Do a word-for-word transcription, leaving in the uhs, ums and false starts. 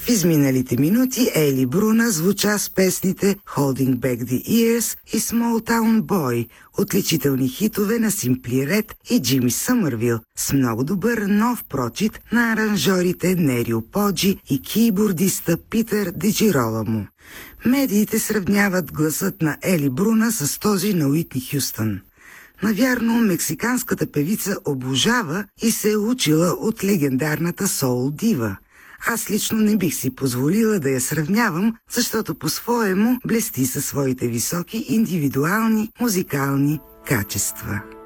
В изминалите минути Ели Бруна звуча с песните Holding Back the Years и Small Town Boy, отличителни хитове на Simply Red и Джими Съмървил, с много добър нов прочит на аранжорите Нерио Поджи и кийбордиста Питър Диджироламо. Медиите сравняват гласът на Ели Бруна с този на Уитни Хюстън. Навярно, мексиканската певица обожава и се е учила от легендарната соул дива. Аз лично не бих си позволила да я сравнявам, защото по-своему блести със своите високи индивидуални музикални качества.